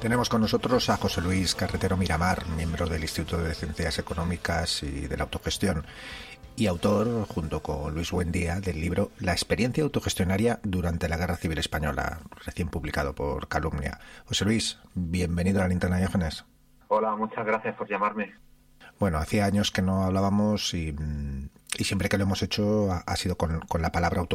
Tenemos con nosotros a José Luis Carretero Miramar, miembro del Instituto de Ciencias Económicas y de la Autogestión y autor, junto con Luis Buendía, del libro La experiencia autogestionaria durante la Guerra Civil Española, recién publicado por Calumnia. José Luis, bienvenido a la Linterna de Diógenes. Hola, muchas gracias por llamarme. Bueno, hacía años que no hablábamos y siempre que lo hemos hecho ha sido con la palabra